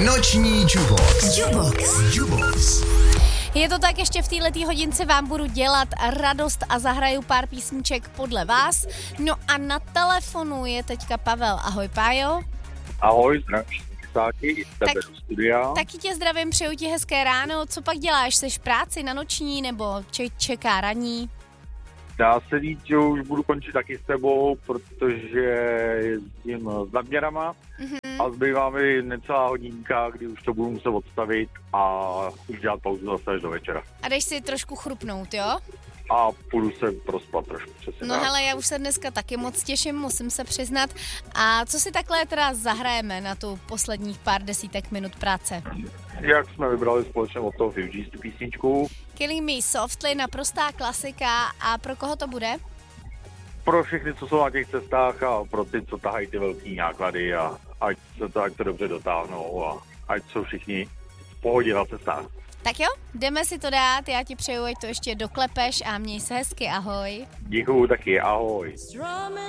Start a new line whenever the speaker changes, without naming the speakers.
Noční Jubox.
Je to tak, ještě v této hodince vám budu dělat radost a zahraju pár písniček podle vás. No a na telefonu je teďka Pavel. Ahoj, Pájo.
Ahoj, zdravím Sáky, tebe do studia.
Taky tě zdravím, přeju ti hezké ráno. Co pak děláš? Jsi v práci na noční nebo čeká ranní?
Dá se říct, že už budu končit taky s tebou, protože jezdím s nadměrama a zbývá mi necelá hodinka, kdy už to budu muset odstavit a už dělat pauzu zase až do večera.
A jdeš si trošku chrupnout, jo?
A půjdu se prospat trošku, přesně.
No
tak.
hele, já už se dneska taky moc těším, musím se přiznat. A co si takhle teda zahrajeme na tu posledních pár desítek minut práce?
Jak jsme vybrali společně od toho Fugees tu písničku?
Killing Me Softly, naprostá klasika. A pro koho to bude?
Pro všechny, co jsou na těch cestách a pro ty, co tahají ty velký náklady a ať to dobře dotáhnou a ať jsou všichni v pohodě na cestách.
Tak jo, jdeme si to dát, já ti přeju, ať to ještě doklepeš a měj se hezky, ahoj.
Děkuju taky, ahoj.